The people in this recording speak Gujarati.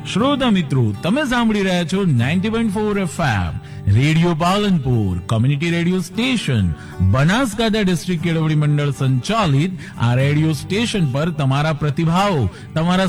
શ્રોતા મિત્રો, તમે સાંભળી રહ્યા છો 90.4 FM radio Palanpur, community radio station, Banaskantha district કેળવણી મંડળ સંચાલિત આ રેડિયો સ્ટેશન પર તમારા પ્રતિભાવો, તમારા